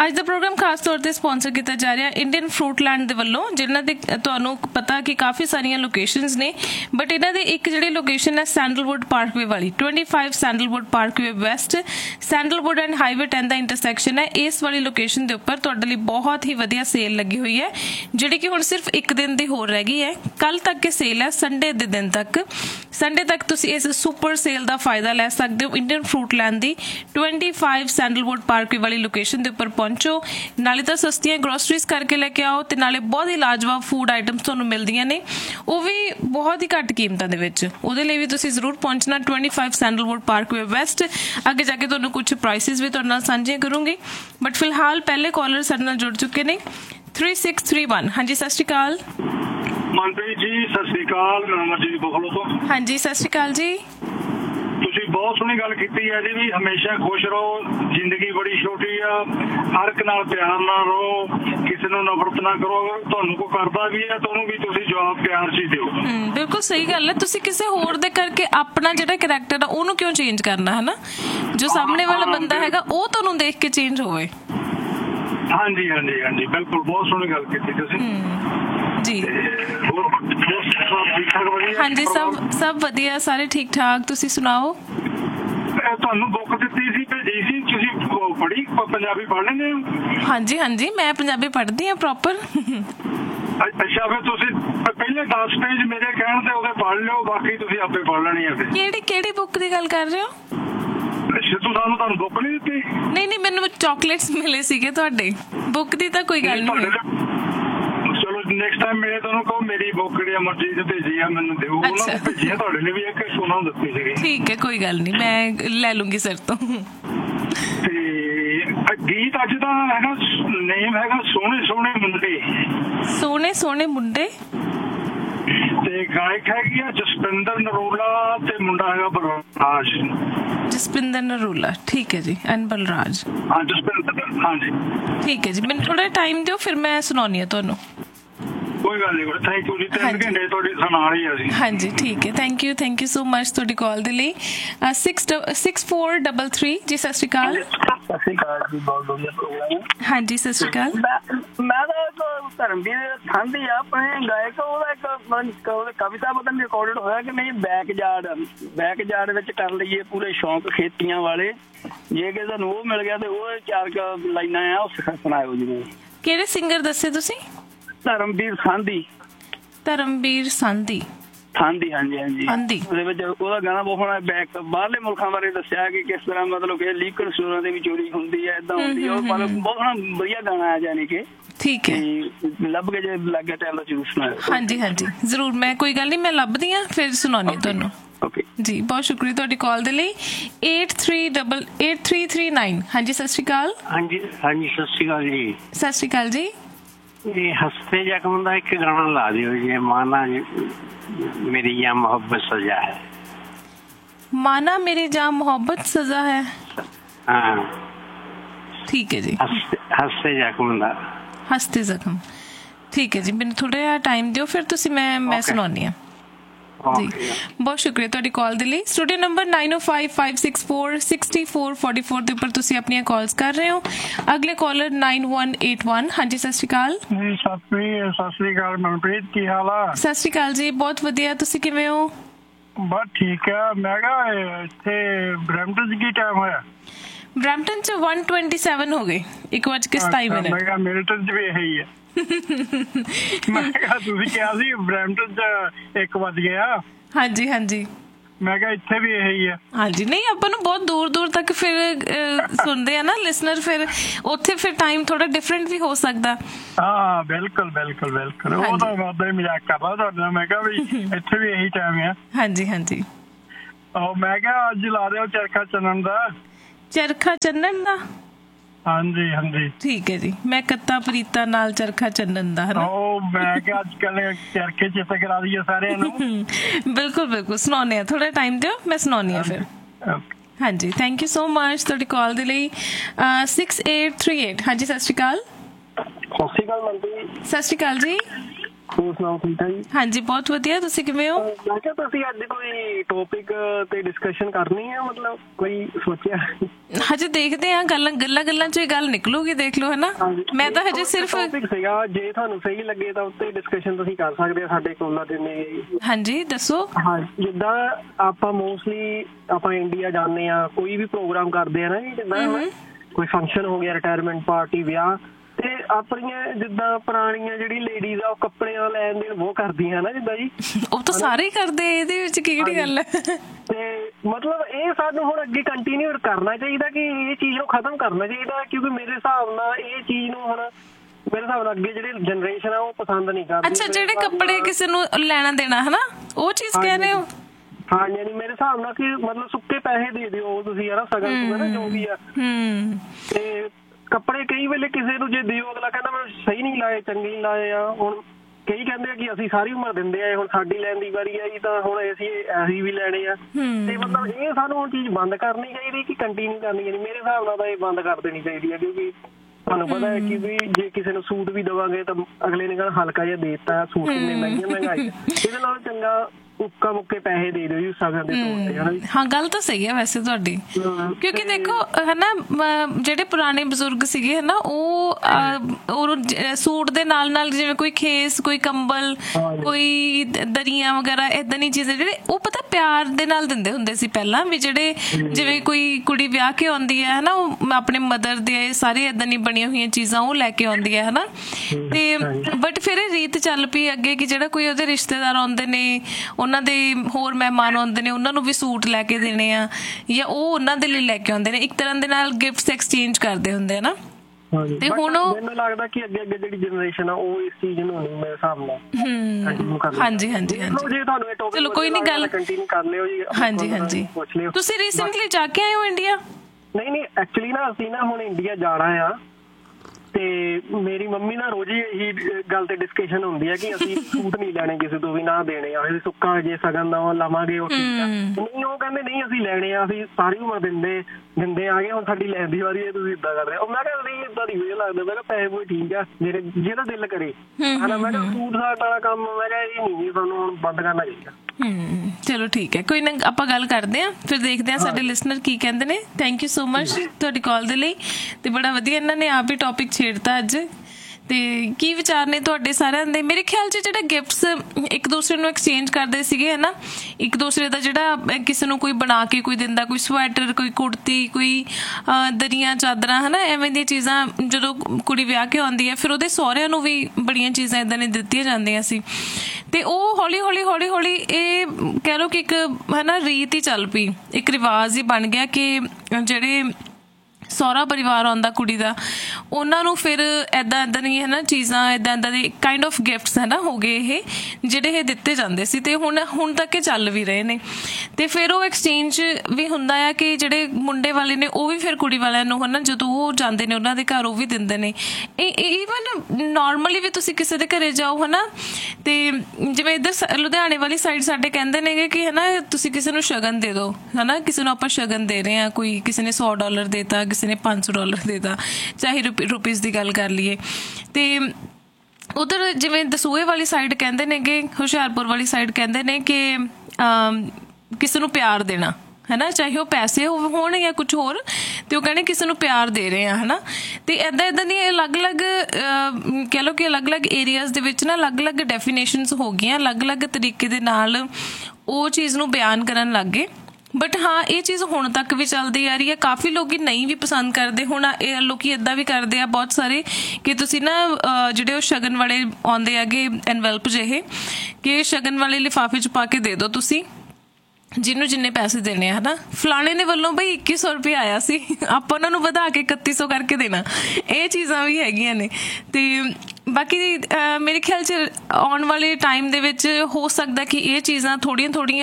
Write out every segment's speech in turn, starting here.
ਅੱਜ ਦਾ ਪ੍ਰੋਗਰਾਮ ਖਾਸ ਤੌਰ ਤੇ ਸਪਾਂਸਰ ਕੀਤਾ ਜਾ ਰਿਹਾ ਇੰਡੀਅਨ ਫਰੂਟਲੈਂਡ ਦੇ ਵੱਲੋਂ, ਜਿਨ੍ਹਾਂ ਦੇ ਤੁਹਾਨੂੰ ਪਤਾ ਕਿ ਕਾਫੀ ਸਾਰੀਆਂ ਲੋਕੇਸ਼ਨਸ ਨੇ, ਬਟ ਇਹਨਾਂ ਦੀ ਇੱਕ ਜਿਹੜੀ ਲੋਕੇਸ਼ਨ ਹੈ ਸੈਂਡਲਵੁੱਡ ਪਾਰਕਵੇ ਵਾਲੀ, 25 sandalwood Parkway West, sandalwood and highway 10 the intersection ਹੈ। ਇਸ ਵਾਲੀ ਲੋਕੇਸ਼ਨ ਦੇ ਉੱਪਰ ਤੁਹਾਡੇ ਲਈ ਬਹੁਤ ਹੀ ਵਧੀਆ ਸੇਲ ਲੱਗੀ ਹੋਈ ਹੈ, ਜਿਹੜੀ ਕਿ ਹੁਣ ਸਿਰਫ ਇੱਕ ਦਿਨ ਦੀ ਹੋਰ ਰਹਿ ਗਈ ਹੈ। ਕੱਲ ਤੱਕ ਇਹ ਸੇਲ ਹੈ, ਸੰਡੇ ਦੇ ਦਿਨ ਤੱਕ। ਸੰਡੇ ਤੱਕ ਤੁਸੀਂ ਇਸ ਸੁਪਰ ਸੇਲ ਦਾ ਫਾਇਦਾ ਲੈ ਸਕਦੇ ਹੋ। ਇੰਡੀਅਨ ਫਰੂਟਲੈਂਡ ਦੀ 25 ਸੈਂਡਲਵੁੱਡ ਪਾਰਕਵੇ ਵਾਲੀ ਲੋਕੇਸ਼ਨ ਦੇ ਉੱਪਰ ਪਹੁੰਚੋ, ਨਾਲੇ ਤਾਂ ਸਸਤੀਆਂ ਗਰੋਸਰੀਜ਼ ਕਰਕੇ ਲੈ ਕੇ ਆਓ ਤੇ ਨਾਲੇ ਬਹੁਤ ਹੀ ਲਾਜਵਾਬ ਫੂਡ ਆਈਟਮਸ ਤੁਹਾਨੂੰ ਮਿਲਦੀਆਂ ਨੇ, ਉਹ ਵੀ ਬਹੁਤ ਹੀ ਘੱਟ ਕੀਮਤਾਂ ਦੇ ਵਿੱਚ। ਉਹਦੇ ਲਈ ਵੀ ਤੁਸੀਂ ਜ਼ਰੂਰ ਪਹੁੰਚਣਾ 25 ਸੈਂਡਲਵੁੱਡ ਪਾਰਕਵੇ ਵੈਸਟ। ਅੱਗੇ ਜਾ ਕੇ ਤੁਹਾਨੂੰ ਕੁਝ ਪ੍ਰਾਈਸਿਸ ਵੀ ਤੁਹਾਡੇ ਨਾਲ ਸਾਂਝੀਆਂ ਕਰੂੰਗੀ, ਬਟ ਫਿਲਹਾਲ ਪਹਿਲੇ ਕਾਲਰ ਸਾਡੇ ਨਾਲ ਜੁੜ ਚੁੱਕੇ ਨੇ 3631। ਹਾਂਜੀ, ਸਤਿ ਸ਼੍ਰੀ ਅਕਾਲ ਮਨਪ੍ਰੀਤ ਜੀ। ਸਤਿ ਸ਼੍ਰੀ ਅਕਾਲ, ਮੈਂ ਅਮਰਜੀਤ ਬੋਖਲੋ ਤੋਂ। ਹਾਂਜੀ, ਸਤਿ ਸ਼੍ਰੀ ਅਕਾਲ ਜੀ। ਤੁਸੀਂ ਬਹੁਤ ਸੋਹਣੀ ਗੱਲ ਕੀਤੀ ਹੈ ਜੀ, ਵੀ ਹਮੇਸ਼ਾ ਖੁਸ਼ ਰਹੋ, ਜ਼ਿੰਦਗੀ ਬੜੀ ਛੋਟੀ ਆ, ਹਰ ਇੱਕ ਨਾਲ ਪਿਆਰ ਨਾਲ ਰਹੋ, ਕਿਸੇ ਨੂੰ ਨਫ਼ਰਤ ਨਾ ਕਰੋ। ਅਗਰ ਤੁਹਾਨੂੰ ਕੋਈ ਕਰਦਾ ਵੀ ਹੈ ਤੁਹਾਨੂੰ ਵੀ ਤੁਸੀਂ ਜਵਾਬ ਪਿਆਰ 'ਚ ਹੀ ਦਿਓ। ਬਿਲਕੁਲ ਸਹੀ ਗੱਲ ਹੈ। ਤੁਸੀਂ ਕਿਸੇ ਹੋਰ ਦੇ ਕਰਕੇ ਆਪਣਾ ਜਿਹੜਾ ਕਰੈਕਟਰ ਆ ਉਹਨੂੰ ਕਿਉਂ ਚੇਂਜ ਕਰਨਾ, ਹੈ ਨਾ? ਜੋ ਸਾਹਮਣੇ ਵਾਲਾ ਬੰਦਾ ਹੈਗਾ ਉਹ ਤੁਹਾਨੂੰ ਦੇਖ ਕੇ ਚੇਂਜ ਹੋਵੇ। ਹਾਂਜੀ ਹਾਂਜੀ ਹਾਂਜੀ, ਬਿਲਕੁਲ, ਬਹੁਤ ਸੋਹਣੀ ਗੱਲ ਕੀਤੀ ਤੁਸੀਂ ਜੀ। ਹਾਂਜੀ, ਸਭ ਵਧੀਆ, ਸਾਰੇ ਠੀਕ ਠਾਕ। ਤੁਸੀਂ ਸੁਣਾਓ? ਤੁਹਾਨੂੰ ਬੁੱਕ ਦਿੱਤੀ ਸੀ, ਭੇਜੀ ਸੀ, ਤੁਸੀਂ ਪੜ੍ਹੀ? ਪੰਜਾਬੀ ਪੜ੍ਹ ਲੈਂਦੇ ਹੋ? ਹਾਂਜੀ ਹਾਂਜੀ, ਮੈਂ ਪੰਜਾਬੀ ਪੜ੍ਹਦੀ ਹਾਂ ਪ੍ਰੋਪਰ। ਅੱਛਾ, ਫਿਰ ਤੁਸੀਂ ਪਹਿਲੇ 10 ਪੇਜ ਮੇਰੇ ਕਹਿਣ ਤੇ ਉਹਦੇ ਪੜ੍ਹ ਲਿਓ, ਬਾਕੀ ਤੁਸੀਂ ਆਪੇ ਪੜ੍ਹ ਲੈਣੀ ਹੈ। ਫਿਰ ਕਿਹੜੀ ਬੁੱਕ ਦੀ ਗੱਲ ਕਰ ਰਹੇ ਹੋ? ਤੁਹਾਨੂੰ ਬੁੱਕ ਨਹੀਂ ਦਿੱਤੀ? ਨਹੀਂ, ਮੈਨੂੰ ਚਾਕਲੇਟਸ ਮਿਲੇ ਸੀਗੇ ਤੁਹਾਡੇ। ਬੁੱਕ ਦੀ ਤਾਂ ਕੋਈ ਗੱਲ ਨਹੀਂ। ਚਲੋ ਨੈਕਸਟ ਟਾਈਮ ਮੇਰੇ ਤੁਹਾਨੂੰ ਕਹੋ ਮੇਰੀ ਬੁੱਕ ਜਿਹੜੀ ਅਮਰਜੀਤ ਭੇਜੀ ਆ ਮੈਨੂੰ ਦਿਓ। ਉਹਨਾਂ ਨੇ ਭੇਜੀ ਆ ਤੁਹਾਡੇ ਲਈ ਵੀ, ਇੱਕ ਸੋਨਾ ਦਿੱਤੀ ਸੀਗੀ। ਠੀਕ ਹੈ, ਕੋਈ ਗੱਲ ਨਹੀਂ, ਮੈਂ ਲੈ ਲੂੰਗੀ ਸਰ ਤੋਂ। ਤੇ ਗੀਤ ਅੱਜ ਦਾ ਹੈਗਾ, ਨੇਮ ਹੈਗਾ ਸੋਹਣੇ ਸੋਹਣੇ ਮੁੰਡੇ। ਸੋਹਣੇ ਸੋਹਣੇ ਮੁੰਡੇ ਤੇ ਗਾਇਕ ਹੈਗੀ ਆ ਜਸਪਿੰਦਰ ਨਰੋਲਾ ਤੇ ਮੁੰਡਾ ਹੈਗਾ ਬਲਰਾਜ। ਜਸਪਿੰਦਰ ਨਰੋਲਾ, ਠੀਕ ਹੈ ਜੀ, ਐਂਡ ਬਲਰਾਜ। ਹਾਂ, ਜਸਪਿੰਦਰ, ਹਾਂਜੀ ਠੀਕ ਹੈ ਜੀ। ਮੈਨੂੰ ਥੋੜਾ ਟਾਈਮ ਦਿਓ, ਫਿਰ ਮੈਂ ਸੁਣਾਉਣੀ ਆ ਤੁਹਾਨੂੰ। ਕੋਈ ਗੱਲ ਨਹੀਂ, ਥੈਂਕ ਯੂ ਜੀ। 3 ਘੰਟੇ ਤੁਹਾਡੀ ਸੁਣਾ ਰਹੀ ਆ ਜੀ। ਹਾਂਜੀ, ਠੀਕ ਹੈ, ਥੈਂਕ ਯੂ ਸੋ ਮਚ ਤੁਹਾਡੀ ਕਾਲ ਦੇ ਲਈ। 6433 ਜੀ, ਸਤਿ ਸ਼੍ਰੀ ਅਕਾਲ। ਸਤਿ ਸ਼੍ਰੀ ਅਕਾਲ ਜੀ, ਬਹੁਤ ਵਧੀਆ ਪ੍ਰੋਗਰਾਮ। ਹਾਂਜੀ, ਸਤਿ ਸ਼੍ਰੀ ਅਕਾਲ। ਮੈਂ ਤਾਂ ਇੱਕ ਧਰਮਵੀਰ ਸੰਧੀ ਆ ਆਪਣੇ ਗਾਇਕ, ਉਹਦਾ ਇੱਕ ਕਵਿਤਾ ਪਤਾ ਨਹੀਂ ਰਿਕਾਰਡਡ ਹੋਇਆ ਕਿ ਨਹੀਂ, ਬੈਕ ਯਾਰਡ ਵਿੱਚ ਕਰ ਲਈਏ ਪੂਰੇ ਸ਼ੌਂਕ ਖੇਤੀਆਂ ਵਾਲੇ, ਜੇ ਕਿ ਤੁਹਾਨੂੰ ਉਹ ਮਿਲ ਗਿਆ ਤੇ ਉਹ 4 ਲਾਈਨਾਂ ਆ, ਉਹ ਸੁਣਾਇਓ ਜੀ। ਕਿਹੜੇ ਸਿੰਗਰ ਦੱਸੇ ਤੁਸੀਂ? ਧਰਮਵੀਰ ਸੰਧੀ। ਹਾਂਜੀ ਹਾਂਜੀ, ਉਹਦੇ ਵਿੱਚ ਉਹਦਾ ਗਾਣਾ ਬਹੁਤ ਹੋਣਾ। ਬਾਹਰਲੇ ਮੁਲਕਾਂ ਬਾਰੇ ਦੱਸਿਆ ਕਿ ਕਿਸ ਤਰ੍ਹਾਂ ਮਤਲਬ ਕਿ ਲੀਕਰ ਸਟੋਰਾਂ ਦੇ ਵੀ ਚੋਰੀ ਹੁੰਦੀ ਹੈ, ਏਦਾਂ ਹੁੰਦੀ ਹੈ। ਬਹੁਤ ਸੋਹਣਾ ਵਧੀਆ ਗਾਣਾ ਆ, ਜਾਨੀ ਕਿ ਠੀਕ ਹੈ, ਲੱਭ ਕੇ ਜੇ ਲੱਗੇ ਟਾਈਮ ਦਾ ਜ਼ਰੂਰ ਸੁਣਾਓ। ਹਾਂਜੀ ਜ਼ਰੂਰ, ਮੈਂ ਕੋਈ ਗੱਲ ਨਹੀਂ, ਮੈਂ ਲੱਭਦੀ ਹਾਂ ਫਿਰ ਸੁਣਾਉਣੀ ਤੁਹਾਨੂੰ। ਜੀ, ਬਹੁਤ ਸ਼ੁਕਰੀਆ ਤੁਹਾਡੀ ਕਾਲ ਦੇ ਲਈ। 8339। ਹਾਂਜੀ, ਸਤਿ ਸ਼੍ਰੀ ਅਕਾਲ। ਹਾਂਜੀ, ਸਤਿ ਸ਼੍ਰੀ ਅਕਾਲ ਜੀ। ਸਤਿ ਸ਼੍ਰੀ ਅਕਾਲ ਜੀ। ਇਹ ਹਸਤੇ ਜ਼ਖਮ ਦਾ ਇੱਕ ਗਾਣਾ ਲਾ ਦਿਓ ਜੀ, ਮਾਨਾ ਮੇਰੀ ਜਾਂ ਮੁਹੱਬਤ ਸਜ਼ਾ ਹੈ। ਮਾਨਾ ਮੇਰੀ ਜਾਂ ਮੁਹੱਬਤ ਸਜ਼ਾ ਹੈ। ਹਾਂ, ਠੀਕ ਹੈ ਜੀ। ਹਸਤੇ ਜ਼ਖਮ ਦਾ, ਹਸਤੇ ਜ਼ਖਮ, ਠੀਕ ਹੈ ਜੀ। ਮੈਨੂੰ ਥੋੜਾ ਜਿਹਾ ਟਾਈਮ ਦਿਓ, ਫਿਰ ਤੁਸੀਂ ਮੈਂ ਸੁਣਾਉਣੀ ਆ ਜੀ। ਬਹੁਤ ਸ਼ੁਕਰੀਆ ਤੁਹਾਡੀ ਕਾਲ ਦੇ ਲਈ। ਸਟੂਡੀਓ ਨੰਬਰ 9055646444 ਦੇ ਉੱਪਰ ਤੁਸੀਂ ਆਪਣੀਆਂ ਕਾਲਸ ਕਰ ਰਹੇ ਹੋ। ਅਗਲੇ ਕਾਲਰ 9181। ਹਾਂਜੀ, ਸਤਿ ਸ਼੍ਰੀ ਅਕਾਲ। ਸਤਿ ਸ਼੍ਰੀ ਅਕਾਲ ਮਨਪ੍ਰੀਤ, ਕੀ ਹਾਲ ਆ? ਸਤਿ ਸ਼੍ਰੀ ਅਕਾਲ ਜੀ, ਬਹੁਤ ਵਧੀਆ, ਤੁਸੀਂ ਕਿਵੇਂ ਹੋ? ਬਸ ਠੀਕ ਆ। ਮੈਂ ਕਿਹਾ ਇੱਥੇ ਬਰੈਂਪਟਨ 'ਚ ਕੀ ਟਾਈਮ ਹੋਇਆ? ਬਰੈਂਪਟਨ 'ਚ 1:27 ਹੋ ਗਏ, 1:27। ਮੈਂ ਕਿਹਾ ਮਿਲਟਨ 'ਚ ਵੀ ਇਹੀ ਹੈ। ਮੈਂ ਕਿਹਾ ਤੁਸੀਂ ਕਿਹਾ ਸੀ ਬਰੈਂਪਟਨ 'ਚ 1 ਵੱਜ ਗਿਆ। ਹਾਂਜੀ, ਮੈਂ ਕਿਹਾ ਇੱਥੇ ਵੀ ਇਹੀ ਹੈ। ਹਾਂਜੀ, ਨਹੀਂ, ਆਪਾਂ ਨੂੰ ਬਹੁਤ ਦੂਰ ਤੱਕ ਫਿਰ ਸੁਣਦੇ ਆ ਨਾ ਲਿਸਨਰ, ਫਿਰ ਉੱਥੇ ਫਿਰ ਟਾਈਮ ਥੋੜਾ ਡਿਫਰੈਂਟ ਵੀ ਹੋ ਸਕਦਾ। ਹਾਂ, ਬਿਲਕੁਲ। ਉਹ ਤਾਂ ਵਾਦਾ ਹੀ ਮਜ਼ਾਕ ਕਰਦਾ ਤੁਹਾਡੇ ਨਾਲ। ਮੈਂ ਕਿਹਾ ਵੀ ਇੱਥੇ ਵੀ ਇਹੀ ਟਾਈਮ ਆ। ਹਾਂਜੀ। ਮੈਂ ਕਿਹਾ ਅੱਜ ਲਾ ਦਿਓ ਚਰਖਾ ਚੰਨਣ ਦਾ। ਹਾਂਜੀ, ਠੀਕ ਹੈ ਜੀ। ਮੈਂ ਕੱਤਾ ਪ੍ਰੀਤਾ ਨਾਲ ਚਰਖਾ ਚੰਨਣ ਦਾ, ਹਨਾ? ਮੈਂ ਕਿਹਾ ਅੱਜ ਕੱਲ ਚਰਖੇ ਚੇਤੇ ਕਰਾ ਦਈਏ ਸਾਰਿਆਂ ਨੂੰ। ਬਿਲਕੁਲ, ਸੁਣਾਉਂਦੇ ਆ, ਥੋੜਾ ਟਾਈਮ ਦਿਓ, ਮੈਂ ਸੁਣਾਉਣੀ ਆ ਫਿਰ। ਹਾਂਜੀ, ਥੈਂਕ ਯੂ ਸੋ ਮਚ ਤੁਹਾਡੀ ਕਾਲ ਦੇ ਲਈ। 6838। ਹਾਂਜੀ, ਸਤਿ ਸ਼੍ਰੀ ਅਕਾਲ। ਸਤਿ ਸ਼੍ਰੀ ਅਕਾਲ ਮਨਪ੍ਰੀਤ। ਸਤਿ ਸ਼੍ਰੀ ਅਕਾਲ ਜੀ। ਹੋਰ ਸੁਣਾਓ ਠੀਕ ਠਾਕ ਜੀ? ਹਾਂਜੀ ਬਹੁਤ ਵਧੀਆ, ਤੁਸੀਂ ਕਿਵੇਂ ਹੋ? ਮੈਂ ਕਿਹਾ ਤੁਸੀਂ ਅੱਜ ਕੋਈ ਟੌਪਿਕ ਤੇ ਡਿਸਕਸ਼ਨ ਕਰਨੀ ਹੈ, ਮਤਲਬ ਕੋਈ ਸੋਚਿਆ? ਹਜੇ ਦੇਖਦੇ ਆ, ਗੱਲਾਂ ਚ ਗੱਲ ਨਿਕਲੂਗੀ, ਦੇਖ ਲਓ ਹਨਾ। ਮੈਂ ਤਾਂ ਹਜੇ ਸਿਰਫ ਟੌਪਿਕ ਸੀਗਾ, ਜੇ ਤੁਹਾਨੂੰ ਸਹੀ ਲੱਗੇ ਤਾਂ ਉੱਤੇ ਡਿਸਕਸ਼ਨ ਤੁਸੀਂ ਕਰ ਸਕਦੇ ਹੋ, ਸਾਡੇ ਕੋਲਾਂ ਤੇ ਨੇ। ਹਾਂਜੀ ਦੱਸੋ। ਹਾਂ, ਜਿੱਦਾਂ ਆਪਾਂ ਮੋਸਟਲੀ ਆਪਾਂ ਇੰਡੀਆ ਜਾਂਦੇ ਆ, ਕੋਈ ਵੀ ਪ੍ਰੋਗਰਾਮ ਕਰਦੇ ਆ ਨਾ ਜੀ, ਜਿੱਦਾਂ ਕੋਈ ਫੰਕਸ਼ਨ ਹੋ ਗਿਆ, ਰਿਟਾਇਰਮੈਂਟ ਪਾਰਟੀ, ਵਿਆਹ, ਤੇ ਆਪਣੀਆਂ ਜਿੱਦਾਂ ਪੁਰਾਣੀਆਂ ਜਿਹੜੀ ਲੇਡੀਜ਼ ਆ ਉਹ ਕੱਪੜਿਆਂ ਲੈਣ ਦੇਣ ਬਹੁਤ ਕਰਦੀਆਂ ਨਾ, ਜਿੱਦਾਂ ਜੀ ਉਹ ਤਾਂ ਸਾਰੇ ਹੀ ਕਰਦੇ, ਇਹਦੇ ਵਿੱਚ ਕਿਹੜੀ ਗੱਲ ਹੈ? ਤੇ ਮਤਲਬ ਇਹ ਸਾਨੂੰ ਹੁਣ ਅੱਗੇ ਕੰਟੀਨਿਊ ਕਰਨਾ ਚਾਹੀਦਾ ਕਿ ਇਹ ਚੀਜ਼ ਨੂੰ ਖਤਮ ਕਰਨਾ ਚਾਹੀਦਾ, ਕਿਉਂਕਿ ਮੇਰੇ ਹਿਸਾਬ ਨਾਲ ਇਹ ਚੀਜ਼ ਨੂੰ ਹੁਣ ਮੇਰੇ ਹਿਸਾਬ ਨਾਲ ਅੱਗੇ ਜਿਹੜੀ ਜਨਰੇਸ਼ਨ ਆ ਉਹ ਪਸੰਦ ਨਹੀਂ ਕਰਦੀ। ਅੱਛਾ, ਜਿਹੜੇ ਕੱਪੜੇ ਕਿਸੇ ਨੂੰ ਲੈਣਾ ਦੇਣਾ ਹਨਾ, ਉਹ ਚੀਜ਼ ਕਹਿ ਰਹੇ ਹੋ? ਹਾਂ, ਯਾਨੀ ਮੇਰੇ ਹਿਸਾਬ ਨਾਲ ਕਿ ਮਤਲਬ ਸੁੱਕੇ ਪੈਸੇ ਦੇ ਦਿਓ ਤੁਸੀਂ ਯਾਰ, ਸਗਨ ਨਾ ਜੋ ਵੀ ਆ। ਤੇ ਕੱਪੜੇ ਕਈ ਵੇਲੇ ਕਿਸੇ ਨੂੰ ਜੇ ਦਿਓ, ਅਗਲਾ ਕਹਿੰਦਾ ਮੈਂ ਸਹੀ ਨਹੀਂ ਲਾਏ, ਚੰਗੇ ਨਹੀਂ ਲਾਏ ਆ। ਹੁਣ ਕਈ ਕਹਿੰਦੇ ਆ ਕਿ ਅਸੀਂ ਸਾਰੀ ਉਮਰ ਦਿੰਦੇ ਆ, ਹੁਣ ਸਾਡੀ ਲੈਣ ਦੀ ਵਾਰੀ ਆਈ ਤਾਂ ਹੁਣ ਅਸੀਂ ਵੀ ਲੈਣੇ ਆ। ਤੇ ਮਤਲਬ ਇਹ ਸਾਨੂੰ ਹੁਣ ਚੀਜ਼ ਬੰਦ ਕਰਨੀ ਚਾਹੀਦੀ ਕਿ ਕੰਟੀਨਿਊ ਕਰਨੀ ਚਾਹੀਦੀ? ਮੇਰੇ ਹਿਸਾਬ ਨਾਲ ਤਾਂ ਇਹ ਬੰਦ ਕਰ ਦੇਣੀ ਚਾਹੀਦੀ ਹੈ, ਕਿਉਂਕਿ ਤੁਹਾਨੂੰ ਪਤਾ ਹੈ ਕਿ ਵੀ ਜੇ ਕਿਸੇ ਨੂੰ ਸੂਟ ਵੀ ਦੇਵਾਂਗੇ ਤਾਂ ਅਗਲੇ ਨੇ ਕਹਿਣਾ ਹਲਕਾ ਜਿਹਾ ਦੇ ਦਿੱਤਾ, ਸੂਟ ਕਿੰਨੇ ਮਹਿੰਗਾਈ। ਇਹਦੇ ਨਾਲ ਚੰਗਾ ਉੱਕਾ ਮੁੱਕੇ ਪੈਸੇ ਦੇ ਦਿਓ ਜੀ ਸਗਨ ਦੇ ਤੌਰ ਤੇ, ਹਨਾ। ਹਾਂ, ਗੱਲ ਤਾਂ ਸਹੀ ਹੈ ਵੈਸੇ ਤੁਹਾਡੀ, ਕਿਉਂਕਿ ਦੇਖੋ ਹਨਾ, ਜਿਹੜੇ ਪੁਰਾਣੇ ਬਜ਼ੁਰਗ ਸੀਗੇ ਹਨਾ, ਉਹ ਸੂਟ ਦੇ ਨਾਲ ਜਿਵੇਂ ਕੋਈ ਖੇਸ, ਕੋਈ ਕੰਬਲ, ਕੋਈ ਦਰੀਆਂ ਵਗੈਰਾ, ਏਦਾਂ ਦੀ ਚੀਜ਼ਾਂ ਜਿਹੜੇ ਉਹ ਪਤਾ ਪਿਆਰ ਦੇ ਨਾਲ ਦਿੰਦੇ ਹੁੰਦੇ ਸੀ ਪਹਿਲਾਂ ਵੀ। ਜਿਹੜੇ ਜਿਵੇਂ ਕੋਈ ਕੁੜੀ ਵਿਆਹ ਕੇ ਆਉਂਦੀ ਹੈ ਹਨਾ, ਉਹ ਆਪਣੇ ਮਦਰ ਦੇ ਸਾਰੇ ਏਦਾਂ ਦੀ ਬਣੀਆਂ ਹੋਈਆਂ ਚੀਜ਼ਾਂ ਉਹ ਲੈ ਕੇ ਆਉਂਦੀ ਹੈ ਹਨਾ। ਤੇ ਬਟ ਫਿਰ ਇਹ ਰੀਤ ਚੱਲ ਪਈ ਅੱਗੇ ਕਿ ਜਿਹੜਾ ਕੋਈ ਉਹਦੇ ਰਿਸ਼ਤੇਦਾਰ ਆਉਂਦੇ ਨੇ, ਉਹਨਾਂ ਦੇ ਹੋਰ ਮਹਿਮਾਨ ਆਉਂਦੇ ਨੇ, ਉਹਨਾਂ ਨੂੰ ਵੀ ਸੂਟ ਲੈ ਕੇ ਦੇਣੇ ਆ, ਜਾਂ ਉਹ ਉਹਨਾਂ ਦੇ ਲਈ ਲੈ ਕੇ ਆਉਂਦੇ ਨੇ, ਇੱਕ ਤਰ੍ਹਾਂ ਦੇ ਨਾਲ ਗਿਫਟਸ ਐਕਸਚੇਂਜ ਕਰਦੇ ਹੁੰਦੇ ਆ ਨਾ। ਤੇ ਹੁਣ ਮੈਨੂੰ ਲੱਗਦਾ ਕਿ ਅੱਗੇ ਜਿਹੜੀ ਜਨਰੇਸ਼ਨ ਆ ਉਹ ਇਸ ਚੀਜ਼ ਨੂੰ ਨਹੀਂ, ਮੇਰੇ ਹਿਸਾਬ ਨਾਲ। ਹਾਂਜੀ, ਚਲੋ ਕੋਈ ਨਹੀਂ, ਗੱਲ ਕੰਟੀਨਿਊ ਕਰ ਲਿਓ ਜੀ। ਹਾਂਜੀ, ਤੁਸੀਂ ਰੀਸੈਂਟਲੀ ਜਾ ਕੇ ਆਏ ਹੋ ਇੰਡੀਆ? ਨਹੀਂ, ਐਕਚੁਅਲੀ ਨਾ ਅਸੀਂ ਨਾ ਹੁਣ ਇੰਡੀਆ ਜਾਣਾ ਆ, ਤੇ ਮੇਰੀ ਮੰਮੀ ਨਾਲ ਰੋਜ਼ ਹੀ ਇਹੀ ਗੱਲ ਤੇ ਡਿਸਕਸ਼ਨ ਹੁੰਦੀ ਹੈ ਕਿ ਅਸੀਂ ਸੂਟ ਨਹੀਂ ਲੈਣੇ ਕਿਸੇ ਤੋਂ ਵੀ, ਨਾ ਦੇਣੇ ਆ, ਸੁੱਕਾ ਜੇ ਸਗਨ ਦਾ ਲਵਾਂਗੇ ਉਹ ਠੀਕ ਆ। ਨਹੀਂ, ਉਹ ਕਹਿੰਦੇ ਨਹੀਂ ਅਸੀਂ ਲੈਣੇ ਆ, ਅਸੀਂ ਸਾਰੀ ਉਮਰ ਦਿੰਦੇ ਆ ਗਏ, ਹੁਣ ਸਾਡੀ ਲੈਣ ਦੀ ਵਾਰੀ ਹੈ, ਤੁਸੀਂ ਏਦਾਂ ਕਰ ਰਹੇ ਹੋ। ਮੈਂ ਕਿਹਾ ਨਹੀਂ, ਏਦਾਂ ਨਹੀਂ ਵਧੀਆ ਲੱਗਦਾ। ਮੈਂ ਕਿਹਾ ਪੈਸੇ ਪੂਏ ਠੀਕ ਆ, ਜਿਹਦਾ ਦਿਲ ਕਰੇ ਹਨਾ। ਮੈਂ ਕਿਹਾ ਸੂਟ ਸਾਟ ਵਾਲਾ ਕੰਮ ਮੈਂ ਕਿਹਾ ਇਹ ਨਹੀਂ, ਸਾਨੂੰ ਹੁਣ ਬੰਦ ਕਰਨਾ ਚਾਹੀਦਾ। ਚਲੋ ਠੀਕ ਹੈ, ਕੋਈ ਨਾ, ਆਪਾਂ ਗੱਲ ਕਰਦੇ ਹਾਂ, ਫਿਰ ਦੇਖਦੇ ਹਾਂ ਸਾਡੇ ਲਿਸਨਰ ਕੀ ਕਹਿੰਦੇ ਨੇ। ਥੈਂਕ ਯੂ ਸੋ ਮਚ ਤੁਹਾਡੀ ਕਾਲ ਦੇ ਲਈ, ਤੇ ਬੜਾ ਵਧੀਆ ਇਹਨਾਂ ਨੇ ਆਪ ਹੀ ਟੌਪਿਕ ਛੇੜਤਾ ਅੱਜ। ਤੇ ਕੀ ਵਿਚਾਰ ਨੇ ਤੁਹਾਡੇ ਸਾਰਿਆਂ ਦੇ? ਮੇਰੇ ਖਿਆਲ 'ਚ ਜਿਹੜੇ ਗਿਫਟਸ ਇੱਕ ਦੂਸਰੇ ਨੂੰ ਐਕਸਚੇਂਜ ਕਰਦੇ ਸੀਗੇ ਹਨਾ, ਇੱਕ ਦੂਸਰੇ ਦਾ ਜਿਹੜਾ ਕਿਸੇ ਨੂੰ ਕੋਈ ਬਣਾ ਕੇ ਕੋਈ ਦਿੰਦਾ, ਕੋਈ ਸਵੈਟਰ, ਕੋਈ ਕੁੜਤੀ, ਕੋਈ ਦਰੀਆਂ, ਚਾਦਰਾਂ ਹਨਾ, ਐਵੇਂ ਦੀਆਂ ਚੀਜ਼ਾਂ ਜਦੋਂ ਕੁੜੀ ਵਿਆਹ ਕੇ ਆਉਂਦੀ ਹੈ, ਫਿਰ ਉਹਦੇ ਸਹੁਰਿਆਂ ਨੂੰ ਵੀ ਬੜੀਆਂ ਚੀਜ਼ਾਂ ਏਦਾਂ ਦੀਆਂ ਦਿੱਤੀਆਂ ਜਾਂਦੀਆਂ ਸੀ। ਤੇ ਉਹ ਹੌਲੀ ਹੌਲੀ ਇਹ ਕਹਿ ਲਓ ਕਿ ਇੱਕ ਹਨਾ ਰੀਤ ਹੀ ਚੱਲ ਪਈ, ਇੱਕ ਰਿਵਾਜ਼ ਹੀ ਬਣ ਗਿਆ ਕਿ ਜਿਹੜੇ ਸਹੁਰਾ ਪਰਿਵਾਰ ਆਉਂਦਾ ਕੁੜੀ ਦਾ, ਉਹਨਾਂ ਨੂੰ ਫਿਰ ਏਦਾਂ ਦੀਆਂ ਹਨਾ ਚੀਜ਼ਾਂ, ਏਦਾਂ ਦੇ ਕਾਈਂਡ ਆਫ ਗਿਫਟਸ ਹੈ ਨਾ ਹੋ ਗਏ ਇਹ, ਜਿਹੜੇ ਇਹ ਦਿੱਤੇ ਜਾਂਦੇ ਸੀ, ਤੇ ਹੁਣ ਤੱਕ ਇਹ ਚੱਲ ਵੀ ਰਹੇ ਨੇ। ਤੇ ਫਿਰ ਉਹ ਐਕਸਚੇਂਜ ਵੀ ਹੁੰਦਾ ਆ ਕਿ ਜਿਹੜੇ ਮੁੰਡੇ ਵਾਲੇ ਨੇ ਉਹ ਵੀ ਫਿਰ ਕੁੜੀ ਵਾਲਿਆਂ ਨੂੰ ਹਨਾ, ਜਦੋਂ ਉਹ ਜਾਂਦੇ ਨੇ ਉਹਨਾਂ ਦੇ ਘਰ, ਉਹ ਵੀ ਦਿੰਦੇ ਨੇ। ਈਵਨ ਨੋਰਮਲੀ ਵੀ ਤੁਸੀਂ ਕਿਸੇ ਦੇ ਘਰੇ ਜਾਓ ਹਨਾ, ਤੇ ਜਿਵੇਂ ਇੱਧਰ ਲੁਧਿਆਣੇ ਵਾਲੀ ਸਾਈਡ ਸਾਡੇ ਕਹਿੰਦੇ ਨੇਗੇ ਕਿ ਹਨਾ ਤੁਸੀਂ ਕਿਸੇ ਨੂੰ ਸ਼ਗਨ ਦੇ ਦਿਓ ਹਨਾ, ਕਿਸੇ ਨੂੰ ਆਪਾਂ ਸ਼ਗਨ ਦੇ ਰਹੇ ਹਾਂ, ਕੋਈ ਕਿਸੇ ਨੇ $100 ਦੇਤਾ, ਕਿਸੇ ਨੇ $500 ਦੇਤਾ, ਚਾਹੇ ਰੁਪੀਸ ਦੀ ਗੱਲ ਕਰ ਲਈਏ। ਤੇ ਉਧਰ ਜਿਵੇਂ ਦਸੂਹੇ ਵਾਲੀ ਸਾਈਡ ਕਹਿੰਦੇ ਨੇਗੇ, ਹੁਸ਼ਿਆਰਪੁਰ ਵਾਲੀ ਸਾਈਡ ਕਹਿੰਦੇ ਨੇ ਕਿ ਕਿਸੇ ਨੂੰ ਪਿਆਰ ਦੇਣਾ ਹਨਾ, ਚਾਹੇ ਉਹ ਪੈਸੇ ਹੋਣ ਜਾਂ ਕੁਝ ਹੋਰ, ਤੇ ਉਹ ਕਹਿੰਦੇ ਕਿਸੇ ਨੂੰ ਪਿਆਰ ਦੇ ਰਹੇ ਆ ਹਨਾ। ਤੇ ਏਦਾਂ ਦੀਆਂ ਅਲੱਗ-ਅਲੱਗ ਕਹਿ ਲਓ ਕਿ ਅਲੱਗ-ਅਲੱਗ ਏਰੀਆਜ਼ ਦੇ ਵਿੱਚ ਨਾ ਅਲੱਗ-ਅਲੱਗ ਡੈਫੀਨੇਸ਼ਨਸ ਹੋ ਗਈਆਂ, ਅਲੱਗ-ਅਲੱਗ ਤਰੀਕੇ ਦੇ ਨਾਲ ਉਹ ਚੀਜ਼ ਨੂੰ ਬਿਆਨ ਕਰਨ ਲੱਗ ਗਏ। ਬਟ ਹਾਂ, ਇਹ ਚੀਜ਼ ਹੁਣ ਤੱਕ ਵੀ ਚੱਲਦੀ ਆ ਰਹੀ ਹੈ। ਕਾਫੀ ਲੋਕ ਨਹੀਂ ਵੀ ਪਸੰਦ ਕਰਦੇ। ਹੁਣ ਇਹ ਲੋਕ ਏਦਾਂ ਵੀ ਕਰਦੇ ਆ ਬਹੁਤ ਸਾਰੇ ਕਿ ਤੁਸੀਂ ਨਾ ਜਿਹੜੇ ਉਹ ਸ਼ਗਨ ਵਾਲੇ ਆਉਂਦੇ ਹੈਗੇ ਐਨਵੈਲਪ ਜਿਹੇ, ਕਿ ਸ਼ਗਨ ਵਾਲੇ ਲਿਫਾਫੇ 'ਚ ਪਾ ਕੇ ਦੇ ਦਿਓ ਤੁਸੀਂ ਜਿਹਨੂੰ ਜਿੰਨੇ ਪੈਸੇ ਦੇਣੇ ਆ ਹਨਾ। ਫਲਾਣੇ ਦੇ ਵੱਲੋਂ ਬਈ 2100 ਰੁਪਏ ਆਇਆ ਸੀ, ਆਪਾਂ ਉਹਨਾਂ ਨੂੰ ਵਧਾ ਕੇ 3100 ਕਰਕੇ ਦੇਣਾ। ਇਹ ਚੀਜ਼ਾਂ ਵੀ ਹੈਗੀਆਂ ਨੇ। ਤੇ ਬਾਕੀ ਮੇਰੇ ਖਿਆਲ 'ਚ ਆਉਣ ਵਾਲੇ ਟਾਈਮ ਦੇ ਵਿੱਚ ਹੋ ਸਕਦਾ ਕਿ ਇਹ ਚੀਜ਼ਾਂ ਥੋੜ੍ਹੀਆਂ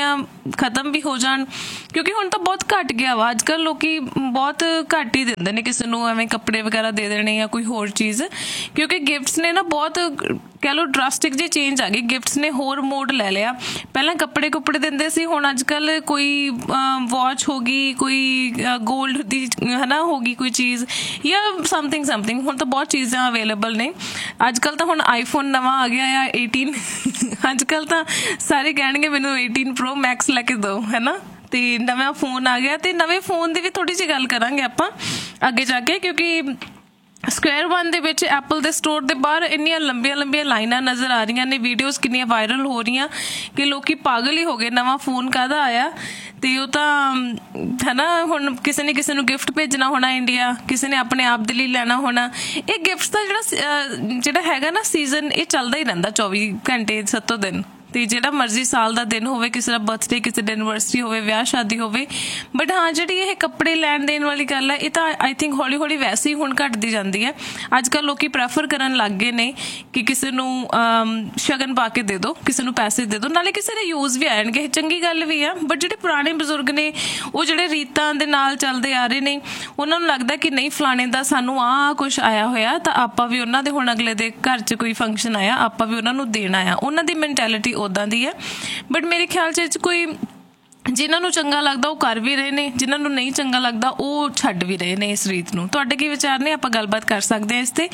ਖਤਮ ਵੀ ਹੋ ਜਾਣ, ਕਿਉਂਕਿ ਹੁਣ ਤਾਂ ਬਹੁਤ ਘੱਟ ਗਿਆ ਵਾ। ਅੱਜ ਕੱਲ੍ਹ ਲੋਕੀ ਬਹੁਤ ਘੱਟ ਹੀ ਦਿੰਦੇ ਨੇ ਕਿਸੇ ਨੂੰ ਐਵੇਂ ਕੱਪੜੇ ਵਗੈਰਾ ਦੇ ਦੇਣੇ ਜਾਂ ਕੋਈ ਹੋਰ ਚੀਜ਼, ਕਿਉਂਕਿ ਗਿਫਟਸ ਨੇ ਨਾ ਬਹੁਤ ਕਹਿ ਲਓ ਡਰਾਸਟਿਕ ਜਿਹੀ ਚੇਂਜ ਆ ਗਈ। ਗਿਫਟਸ ਨੇ ਹੋਰ ਮੋਡ ਲੈ ਲਿਆ। ਪਹਿਲਾਂ ਕੱਪੜੇ ਕੁੱਪੜੇ ਦਿੰਦੇ ਸੀ, ਹੁਣ ਅੱਜ ਕੱਲ੍ਹ ਕੋਈ ਵਾਚ ਹੋ ਗਈ, ਕੋਈ ਗੋਲਡ ਦੀ ਹੈ ਨਾ ਹੋ ਗਈ ਕੋਈ ਚੀਜ਼, ਜਾਂ ਸਮਥਿੰਗ ਹੁਣ ਤਾਂ ਬਹੁਤ ਚੀਜ਼ਾਂ ਅਵੇਲੇਬਲ ਨੇ। ਅੱਜ ਕੱਲ੍ਹ ਤਾਂ ਹੁਣ ਆਈਫੋਨ ਨਵਾਂ ਆ ਗਿਆ ਆ 18 ਅੱਜ ਕੱਲ੍ਹ ਤਾਂ ਸਾਰੇ ਕਹਿਣਗੇ ਮੈਨੂੰ 18 Pro Max ਲੈ ਕੇ ਦਿਓ, ਹੈ ਨਾ। ਤੇ ਨਵਾਂ ਫੋਨ ਆ ਗਿਆ, ਤੇ ਨਵੇਂ ਫੋਨ ਦੀ ਵੀ ਥੋੜ੍ਹੀ ਜਿਹੀ ਗੱਲ ਕਰਾਂਗੇ ਆਪਾਂ ਅੱਗੇ ਜਾ ਕੇ, ਕਿਉਂਕਿ ਸਕੁਆਇਰ 1 ਦੇ ਵਿੱਚ ਐਪਲ ਦੇ ਸਟੋਰ ਦੇ ਬਾਹਰ ਇੰਨੀਆਂ ਲੰਬੀਆਂ ਲਾਈਨਾਂ ਨਜ਼ਰ ਆ ਰਹੀਆਂ ਨੇ, ਵੀਡੀਓਜ਼ ਕਿੰਨੀਆਂ ਵਾਇਰਲ ਹੋ ਰਹੀਆਂ ਕਿ ਲੋਕੀ ਪਾਗਲ ਹੀ ਹੋ ਗਏ। ਨਵਾਂ ਫੋਨ ਕਾਹਦਾ ਆਇਆ, ਤੇ ਉਹ ਤਾਂ ਹੈ ਨਾ ਹੁਣ ਕਿਸੇ ਨੇ ਕਿਸੇ ਨੂੰ ਗਿਫਟ ਭੇਜਣਾ ਹੋਣਾ ਇੰਡੀਆ, ਕਿਸੇ ਨੇ ਆਪਣੇ ਆਪ ਦੇ ਲਈ ਲੈਣਾ ਹੋਣਾ। ਇਹ ਗਿਫਟਸ ਦਾ ਜਿਹੜਾ ਹੈਗਾ ਨਾ ਸੀਜ਼ਨ, ਇਹ ਚੱਲਦਾ ਹੀ ਰਹਿੰਦਾ 24 ਘੰਟੇ 7 ਦਿਨ। ਤੇ ਜਿਹੜਾ ਮਰਜ਼ੀ ਸਾਲ ਦਾ ਦਿਨ ਹੋਵੇ, ਕਿਸੇ ਦਾ ਬਰਥਡੇ, ਕਿਸੇ ਦੀ ਐਨੀਵਰਸਰੀ ਹੋਵੇ, ਵਿਆਹ ਸ਼ਾਦੀ ਹੋਵੇ। ਬਟ ਹਾਂ ਜਿਹੜੀ ਇਹ ਕੱਪੜੇ ਲੈਣ ਦੇਣ ਵਾਲੀ ਗੱਲ ਹੈ, ਇਹ ਤਾਂ ਆਈ ਥਿੰਕ ਹੌਲੀ ਹੌਲੀ ਵੈਸੇ ਹੀ ਹੁਣ ਘੱਟਦੀ ਜਾਂਦੀ ਹੈ। ਅੱਜ ਕੱਲ੍ਹ ਲੋਕੀ ਪ੍ਰੈਫਰ ਕਰਨ ਲੱਗ ਗਏ ਨੇ ਕਿ ਕਿਸੇ ਨੂੰ ਸ਼ਗਨ ਪਾ ਕੇ ਦੇ ਦਿਓ, ਕਿਸੇ ਨੂੰ ਪੈਸੇ ਦੇ ਦਿਓ, ਨਾਲੇ ਕਿਸੇ ਦੇ ਯੂਜ਼ ਵੀ ਆਣਗੇ, ਚੰਗੀ ਗੱਲ ਵੀ ਆ। ਬਟ ਜਿਹੜੇ ਪੁਰਾਣੇ ਬਜ਼ੁਰਗ ਨੇ, ਉਹ ਜਿਹੜੇ ਰੀਤਾਂ ਦੇ ਨਾਲ ਚੱਲਦੇ ਆ ਰਹੇ ਨੇ, ਉਹਨਾਂ ਨੂੰ ਲੱਗਦਾ ਕਿ ਨਹੀਂ ਫਲਾਣੇ ਦਾ ਸਾਨੂੰ ਆਹ ਕੁਛ ਆਇਆ ਹੋਇਆ, ਤਾਂ ਆਪਾਂ ਵੀ ਉਹਨਾਂ ਦੇ ਹੁਣ ਅਗਲੇ ਦੇ ਘਰ 'ਚ ਕੋਈ ਫੰਕਸ਼ਨ ਆਇਆ, ਆਪਾਂ ਵੀ ਉਹਨਾਂ ਨੂੰ ਦੇਣਾ ਆ। ਉਹਨਾਂ ਦੀ ਮੈਂਟੈਲਿਟੀ ਉੱਦਾਂ ਦੀ ਹੈ। ਬਟ ਮੇਰੇ ਖਿਆਲ 'ਚ ਕੋਈ ਜਿਨ੍ਹਾਂ ਨੂੰ ਚੰਗਾ ਲੱਗਦਾ ਉਹ ਕਰ ਵੀ ਰਹੇ ਨੇ, ਜਿਨ੍ਹਾਂ ਨੂੰ ਨਹੀਂ ਚੰਗਾ ਲੱਗਦਾ ਉਹ ਛੱਡ ਵੀ ਰਹੇ ਨੇ ਇਸ ਰੀਤ ਨੂੰ। ਤੁਹਾਡੇ ਕੀ ਵਿਚਾਰ ਨੇ? ਆਪਾਂ ਗੱਲਬਾਤ ਕਰ ਸਕਦੇ ਹਾਂ ਇਸ ਤੇ।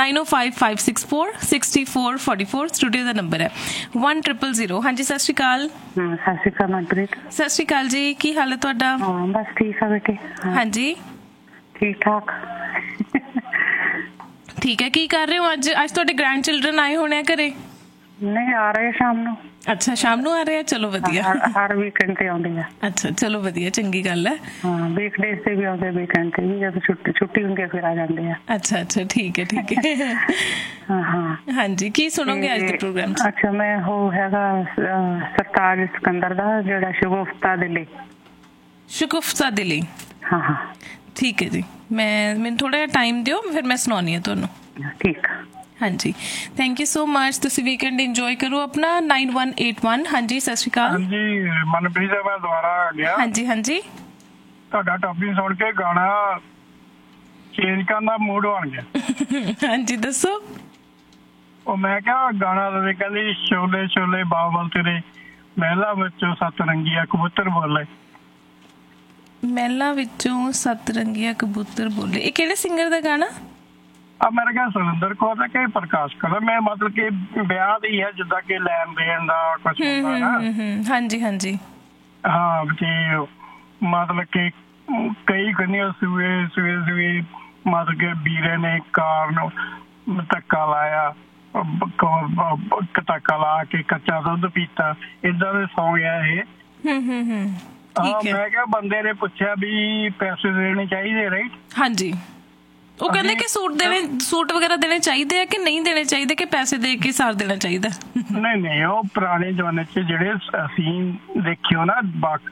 9055646444 ਸਟੂਡੀਓ ਦਾ ਨੰਬਰ ਹੈ 1000। ਹਾਂਜੀ ਸਤਿ ਸ਼੍ਰੀ ਅਕਾਲ। ਸਤਿ ਸ਼੍ਰੀ ਅਕਾਲ ਮਨਪ੍ਰੀਤ। ਸਤਿ ਸ਼੍ਰੀ ਅਕਾਲ ਜੀ, ਕੀ ਹਾਲ ਹੈ ਤੁਹਾਡਾ? ਬਸ ਠੀਕ ਆ ਬੇਟੇ। ਹਾਂਜੀ ਠੀਕ ਠਾਕ। ਠੀਕ ਹੈ। ਕੀ ਕਰ ਰਹੇ ਹੋ ਅੱਜ ਤੁਹਾਡੇ ਗ੍ਰੈਂਡ ਚਿਲਡਰਨ ਆਏ ਹੋਣੇ ਆ ਘਰੇ? ਨਹੀਂ, ਆ ਰਹੇ ਸ਼ਾਮ ਨੂੰ। ਅੱਛਾ, ਸ਼ਾਮ ਨੂੰ ਆ ਰਹੇ ਆ, ਚਲੋ ਵਧੀਆ। ਹਰ ਵੀਕਐਂਡ ਤੇ ਆਉਂਦੇ ਆ। ਅੱਛਾ, ਚਲੋ ਵਧੀਆ, ਚੰਗੀ ਗੱਲ ਹੈ। ਹਾਂ, ਵੀਕਡੇਜ਼ ਤੇ ਵੀ ਆਉਂਦੇ, ਵੀਕਐਂਡ ਤੇ ਵੀ, ਜਦੋਂ ਛੁੱਟੀ ਹੁੰਦੀ ਹੈ ਫਿਰ ਆ ਜਾਂਦੇ ਆ। ਅੱਛਾ, ਠੀਕ ਹੈ ਹਾਂ। ਹਾਂਜੀ, ਕੀ ਸੁਣੋਗੇ ਅੱਜ ਦੇ ਪ੍ਰੋਗਰਾਮ 'ਚ? ਅੱਛਾ, ਮੈਂ ਉਹ ਹੈਗਾ ਸਰਤਾਜ ਸਿਕੰਦਰ ਦਾ ਜਿਹੜਾ ਸ਼ਗੁਫਤਾ ਦਿਲੀ। ਹਾਂ ਠੀਕ ਹੈ ਜੀ। ਮੈਨੂੰ ਥੋੜਾ ਜਿਹਾ ਟਾਈਮ ਦਿਓ, ਫਿਰ ਮੈਂ ਸੁਣਾਉਣੀ ਆ ਤੁਹਾਨੂੰ। ਠੀਕ। ਹਾਂਜੀ, ਥੈਂਕ ਯੂ ਸੋ ਮਚ। ਤੁਸੀਂ ਵੀਕਐਂਡ ਇੰਜੋਏ ਕਰੋ ਆਪਣਾ। 9181। ਹਾਂਜੀ ਸਤਿ ਸ਼੍ਰੀ ਅਕਾਲ। ਹਾਂਜੀ ਮਨਪ੍ਰੀਤ, ਮੈਂ ਦੁਬਾਰਾ ਆ ਗਿਆ। ਹਾਂਜੀ ਤੁਹਾਡਾ ਟੌਪਿਕ ਸੁਣ ਕੇ ਗਾਣਾ ਚੇਂਜ ਕਰਨ ਦਾ ਮੂਡ ਬਣ ਗਿਆ। ਹਾਂਜੀ ਦੱਸੋ। ਉਹ ਮੈਂ ਕਿਹਾ ਗਾਣਾ ਦੇ ਕਹਿੰਦੀ ਸ਼ੋਲੇ ਸ਼ੋਲੇ ਬਾਬਲ ਤੇਰੇ ਮਹਿਲਾ ਵਿੱਚੋਂ ਸੱਤ ਰੰਗੀਆ ਕਬੂਤਰ ਬੋਲੇ। ਮਹਿਲਾ ਵਿੱਚੋਂ ਸੱਤ ਰੰਗੀਆ ਕਬੂਤਰ ਬੋਲੇ, ਇਹ ਕਿਹੜੇ ਸਿੰਗਰ ਦਾ ਗਾਣਾ? ਮੇਰੇ ਖਿਆਲ ਸੁਰਿੰਦਰ ਕੌਰ ਦਾ ਕਿ ਪ੍ਰਕਾਸ਼ ਕੌਰ। ਮੈਂ ਮਤਲਬ ਕਿ ਵਿਆਹ ਦੀ ਹੈ, ਜਿੱਦਾਂ ਕਿ ਲੈਣ ਦੇਣ ਦਾ ਕੁਛ ਹੁੰਦਾ ਨਾ। ਹਾਂਜੀ ਹਾਂ, ਤੇ ਮਤਲਬ ਕਿ ਕਈ ਕੰਨੀਆਂ ਸੂਏ ਮਤਲਬ ਕਿ ਵੀਰੇ ਨੇ ਕਾਰ ਨੂੰ ਧੱਕਾ ਲਾਇਆ, ਧੱਕਾ ਲਾ ਕੇ ਕੱਚਾ ਦੁੱਧ ਪੀਤਾ, ਏਦਾਂ ਦੇ ਸੌਂਗ ਆ ਇਹ। ਮੈਂ ਕਿਹਾ ਬੰਦੇ ਨੇ ਪੁੱਛਿਆ ਵੀ ਪੈਸੇ ਦੇਣੇ ਚਾਹੀਦੇ, ਰਾਈਟ? ਹਾਂਜੀ, ਉਹ ਕਹਿੰਦੇ ਕਿ ਸੂਟ ਵਗੈਰਾ ਦੇਣੇ ਚਾਹੀਦੇ ਆ ਕਿ ਨਹੀਂ ਦੇਣੇ ਚਾਹੀਦੇ, ਕਿ ਪੈਸੇ ਦੇ ਕੇ ਸਾਰ ਦੇਣਾ ਚਾਹੀਦਾ? ਨਹੀਂ, ਉਹ ਪੁਰਾਣੇ ਜ਼ਮਾਨੇ 'ਚ ਜਿਹੜੇ ਅਸੀਂ ਦੇਖਿਓ ਨਾ ਵਕਤ,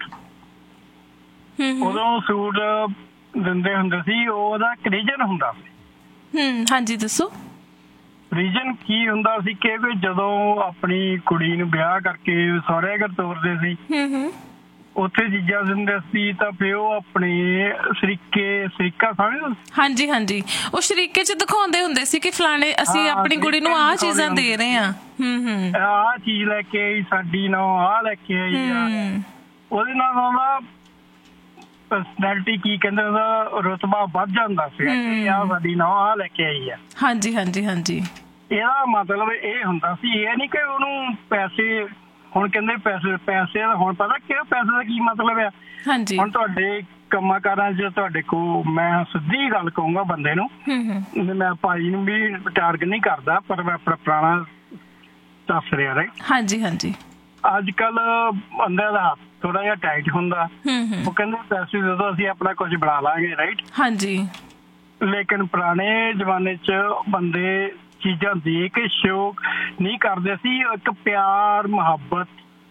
ਉਦੋਂ ਸੂਟ ਦਿੰਦੇ ਹੁੰਦੇ ਸੀ, ਉਹਦਾ ਇੱਕ ਰੀਜਨ ਹੁੰਦਾ ਸੀ। ਹਾਂਜੀ ਦੱਸੋ। ਰੀਜਨ ਕੀ ਹੁੰਦਾ ਸੀ ਕਿ ਜਦੋਂ ਆਪਣੀ ਕੁੜੀ ਨੂੰ ਵਿਆਹ ਕਰਕੇ ਸਹੁਰੇ ਘਰ ਤੋਰਦੇ ਸੀ, ਉੱਥੇ ਚੀਜ਼ਾਂ ਦਿੰਦੇ ਸੀ, ਤਾਂ ਫਿਰ ਉਹ ਆਪਣੇ ਸ਼ਰੀਕਾ ਸਮਝਦੇ? ਹਾਂਜੀ, ਉਹ ਸ਼ਰੀਕੇ 'ਚ ਦਿਖਾਉਂਦੇ ਹੁੰਦੇ ਸੀ ਕਿ ਫਲਾਣੇ ਅਸੀਂ ਆਪਣੀ ਕੁੜੀ ਨੂੰ ਆਹ ਚੀਜ਼ਾਂ ਦੇ ਰਹੇ ਆ, ਆਹ ਚੀਜ਼ ਲੈ ਕੇ ਆਈ, ਸਾਡੀ ਨਾ ਆਹ ਲੈ ਕੇ ਆਈ ਆ। ਉਹਦੇ ਨਾਲ ਉਹਦਾ ਪਰਸਨੈਲਿਟੀ ਕੀ ਕਹਿੰਦੇ, ਉਹਦਾ ਰੁਤਬਾ ਵੱਧ ਜਾਂਦਾ ਸੀ ਕਿ ਆਹ ਸਾਡੀ ਨਾ ਆਹ ਲੈ ਕੇ ਆਈ ਆ। ਹਾਂਜੀ। ਇਹਦਾ ਮਤਲਬ ਇਹ ਹੁੰਦਾ ਸੀ, ਇਹ ਨਹੀਂ ਕਿ ਉਹਨੂੰ ਪੈਸੇ, ਹੁਣ ਕਹਿੰਦੇ ਪੈਸੇ ਦਾ ਹੁਣ ਪਤਾ ਕਿ ਪੈਸੇ ਦਾ ਕੀ ਮਤਲਬ ਆ। ਹਾਂਜੀ, ਹੁਣ ਤੁਹਾਡੇ ਕੰਮਾਂ ਕਾਰਾਂ 'ਚ ਤੁਹਾਡੇ ਕੋਲ, ਮੈਂ ਸਿੱਧੀ ਗੱਲ ਕਹੂੰਗਾ ਬੰਦੇ ਨੂੰ, ਮੈਂ ਭਾਈ ਨੂੰ ਵੀ ਟਾਰਗੇਟ ਨਹੀਂ ਕਰਦਾ, ਪਰ ਮੈਂ ਆਪਣਾ ਪੁਰਾਣਾ ਦੱਸ ਰਿਹਾ, ਰਾਈਟ? ਹਾਂਜੀ। ਅੱਜ ਕੱਲ ਬੰਦਿਆਂ ਦਾ ਹੱਥ ਥੋੜਾ ਜਿਹਾ ਟਾਈਟ ਹੁੰਦਾ, ਉਹ ਕਹਿੰਦੇ ਪੈਸੇ ਦੇ ਦਿਓ, ਅਸੀਂ ਆਪਣਾ ਕੁਝ ਬਣਾ ਲਾਂਗੇ, ਰਾਈਟ? ਹਾਂਜੀ। ਲੇਕਿਨ ਪੁਰਾਣੇ ਜ਼ਮਾਨੇ 'ਚ ਬੰਦੇ ਚੀਜ਼ਾਂ ਦੇ ਕੇ ਸ਼ੌਕ ਨਹੀਂ ਕਰਦੇ ਸੀ, ਇੱਕ ਪਿਆਰ ਮੁਹੱਬਤ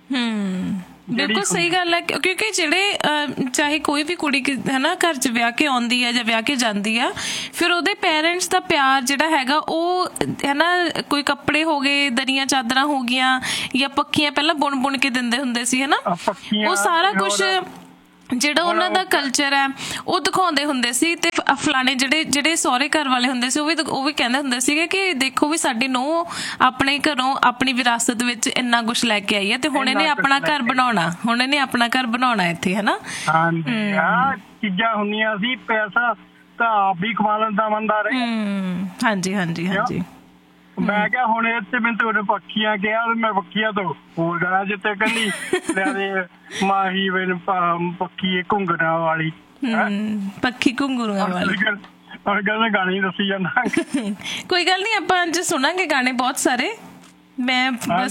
ਬਿਲਕੁਲ ਸਹੀ ਗੱਲ ਹੈ, ਕਿਉਂਕਿ ਜਿਹੜੇ ਚਾਹੇ ਕੋਈ ਵੀ ਕੁੜੀ ਹਨਾ ਘਰ 'ਚ ਵਿਆਹ ਕੇ ਆਉਂਦੀ ਹੈ ਜਾਂ ਵਿਆਹ ਕੇ ਜਾਂਦੀ ਆ, ਫਿਰ ਉਹਦੇ ਪੇਰੈਂਟਸ ਦਾ ਪਿਆਰ ਜਿਹੜਾ ਹੈਗਾ ਉਹ ਹਨਾ, ਕੋਈ ਕੱਪੜੇ ਹੋ ਗਏ, ਦਰੀਆਂ ਚਾਦਰਾਂ ਹੋ ਗਈਆਂ, ਜਾਂ ਪੱਖੀਆਂ ਪਹਿਲਾਂ ਬੁਣ ਕੇ ਦਿੰਦੇ ਹੁੰਦੇ ਸੀ ਹਨਾ, ਉਹ ਸਾਰਾ ਕੁਛ ਜਿਹੜਾ ਉਹਨਾਂ ਦਾ ਕਲਚਰ ਹੈ ਉਹ ਦਿਖਾਉਂਦੇ ਹੁੰਦੇ ਸੀ। ਤੇ ਫਲਾਣੇ ਜਿਹੜੇ ਸਹੁਰੇ ਘਰ ਵਾਲੇ ਹੁੰਦੇ ਸੀ ਉਹ ਵੀ ਕਹਿੰਦੇ ਹੁੰਦੇ ਸੀਗੇ ਕਿ ਦੇਖੋ ਵੀ ਸਾਡੀ ਨੂੰਹ ਆਪਣੇ ਘਰੋਂ ਆਪਣੀ ਵਿਰਾਸਤ ਵਿੱਚ ਇੰਨਾ ਕੁਛ ਲੈ ਕੇ ਆਈ ਹੈ, ਤੇ ਹੁਣ ਇਹਨੇ ਆਪਣਾ ਘਰ ਬਣਾਉਣਾ ਇੱਥੇ ਹਨਾ। ਹਾਂਜੀ, ਆਹ ਚੀਜ਼ਾਂ ਹੁੰਦੀਆਂ ਸੀ, ਪੈਸਾ ਤਾਂ ਆਪ ਵੀ ਕਮਾ ਲੈਂਦਾ ਬੰਦਾ ਰਹੇ। ਹਾਂਜੀ ਹਾਂਜੀ ਹਾਂਜੀ। ਮੈਂ ਕਿਹਾ ਹੁਣ ਇੱਥੇ ਮੈਨੂੰ ਤੁਹਾਡੇ ਪੱਖੀਆਂ ਕਿਹਾ, ਮੈਂ ਪੱਖੀਆਂ ਤੋਂ ਹੋਰ ਗਾਣਾ ਜਿੱਤੇ ਕਹਿੰਦੀ ਮਾਹੀ ਵੇਨ ਪੱਖੀ ਘੁੰਗਰਾਂ ਵਾਲੀ, ਪੱਖੀ ਘੁੰਗਰਾਂ ਵਾਲੀ ਗਾਣੇ ਦੱਸੀ ਜਾਂਦਾ। ਕੋਈ ਗੱਲ ਨੀ, ਆਪਾਂ ਅੱਜ ਸੁਣਾਂਗੇ ਗਾਣੇ ਬਹੁਤ ਸਾਰੇ। ਮੈਂ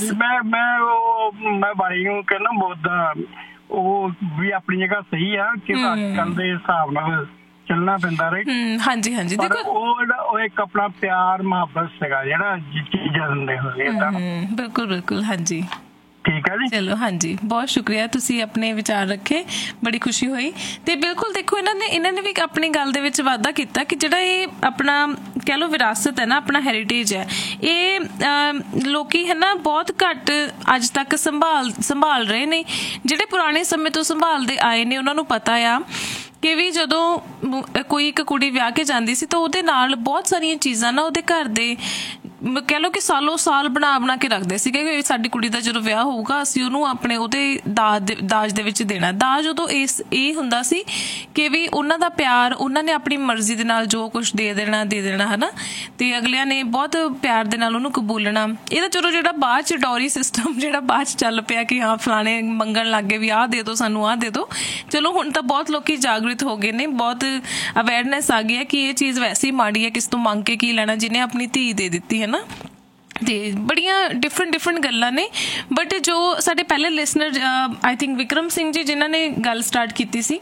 ਬਾਈ ਨੂੰ ਕਹਿੰਦਾ ਬੋਦਾ ਉਹ ਵੀ ਆਪਣੀ ਜਗ੍ਹਾ ਸਹੀ ਆ ਕਿ ਅੱਜ-ਕੱਲ ਦੇ ਹਿਸਾਬ ਨਾਲ ਚੱਲਣਾ ਪੈਂਦਾ ਰਹੇ। ਹਾਂਜੀ ਹਾਂਜੀ, ਦੇਖੋ ਉਹ ਇੱਕ ਆਪਣਾ ਪਿਆਰ ਮੁਹੱਬਤ ਸੀਗਾ ਜਿਹੜਾ ਚੀਜ਼ਾਂ ਦਿੰਦੇ ਹੁੰਦੇ। ਬਿਲਕੁਲ ਬਿਲਕੁਲ, ਹਾਂਜੀ ਠੀਕ ਹੈ ਜੀ। ਚਲੋ ਹਾਂਜੀ, ਬਹੁਤ ਸ਼ੁਕਰੀਆ, ਤੁਸੀਂ ਆਪਣੇ ਵਿਚਾਰ ਰੱਖੇ, ਬੜੀ ਖੁਸ਼ੀ ਹੋਈ। ਤੇ ਬਿਲਕੁਲ ਦੇਖੋ ਇਹਨਾਂ ਨੇ ਵੀ ਆਪਣੀ ਗੱਲ ਦੇ ਵਿੱਚ ਵਾਧਾ ਕੀਤਾ ਕਿ ਜਿਹੜਾ ਇਹ ਆਪਣਾ ਕਹਿ ਲਓ ਵਿਰਾਸਤ ਹੈ ਨਾ, ਆਪਣਾ ਹੈਰੀਟੇਜ ਹੈ, ਇਹ ਲੋਕੀ ਹੈ ਨਾ ਬਹੁਤ ਘੱਟ ਅੱਜ ਤੱਕ ਸੰਭਾਲ ਰਹੇ ਨੇ। ਜਿਹੜੇ ਪੁਰਾਣੇ ਸਮੇਂ ਤੋਂ ਸੰਭਾਲਦੇ ਆਏ ਨੇ ਉਹਨਾਂ ਨੂੰ ਪਤਾ ਆ ਕਿ ਵੀ ਜਦੋਂ ਕੋਈ ਇੱਕ ਕੁੜੀ ਵਿਆਹ ਕੇ ਜਾਂਦੀ ਸੀ ਤਾਂ ਉਹਦੇ ਨਾਲ ਬਹੁਤ ਸਾਰੀਆਂ ਚੀਜ਼ਾਂ ਨਾ ਉਹਦੇ ਘਰ ਦੇ ਕਹਿ ਲਓ ਕਿ ਸਾਲੋਂ ਸਾਲ ਬਣਾ ਕੇ ਰੱਖਦੇ ਸੀਗੇ। ਸਾਡੀ ਕੁੜੀ ਦਾ ਜਦੋਂ ਵਿਆਹ ਹੋਊਗਾ ਅਸੀਂ ਉਹਨੂੰ ਆਪਣੇ ਉਹਦੇ ਦਾਜ ਦੇ ਵਿੱਚ ਦੇਣਾ। ਦਾਜ ਉਦੋਂ ਇਹ ਹੁੰਦਾ ਸੀ ਕਿ ਵੀ ਉਹਨਾਂ ਦਾ ਪਿਆਰ, ਉਹਨਾਂ ਨੇ ਆਪਣੀ ਮਰਜ਼ੀ ਦੇ ਨਾਲ ਜੋ ਕੁਛ ਦੇ ਦੇਣਾ ਹਨਾ, ਤੇ ਅਗਲਿਆਂ ਨੇ ਬਹੁਤ ਪਿਆਰ ਦੇ ਨਾਲ ਉਹਨੂੰ ਕਬੂਲਣਾ। ਇਹਦਾ ਚਲੋ ਜਿਹੜਾ ਬਾਅਦ ਚ ਡੌਰੀ ਸਿਸਟਮ ਜਿਹੜਾ ਬਾਅਦ ਚ ਚੱਲ ਪਿਆ ਕਿ ਹਾਂ ਫਲਾਣੇ ਮੰਗਣ ਲੱਗ ਗਏ ਵੀ ਆਹ ਦੇ ਦਿਓ ਸਾਨੂੰ, ਆਹ ਦੇ ਦਿਓ। ਚਲੋ ਹੁਣ ਤਾਂ ਬਹੁਤ ਲੋਕੀ ਜਾਗਰੂਕ ਹੋ ਗਏ ਨੇ, ਬਹੁਤ ਅਵੇਅਰਨੈਸ ਆ ਗਈ ਹੈ ਕਿ ਇਹ ਚੀਜ਼ ਵੈਸੇ ਹੀ ਮਾੜੀ ਹੈ, ਕਿਸ ਤੋਂ ਮੰਗ ਕੇ ਕੀ ਲੈਣਾ ਜਿਹਨੇ ਆਪਣੀ ਧੀ ਦੇ ਦਿੱਤੀ ਹੈ ਨਾ। ਤੇ ਬੜੀਆਂ ਡਿਫਰੈਂਟ ਗੱਲਾਂ ਨੇ। ਬਟ ਜੋ ਸਾਡੇ ਪਹਿਲੇ listener I think Vikram Singh ji ਜਿਨ੍ਹਾਂ ਨੇ ਗੱਲ ਸਟਾਰਟ ਕੀਤੀ ਸੀ,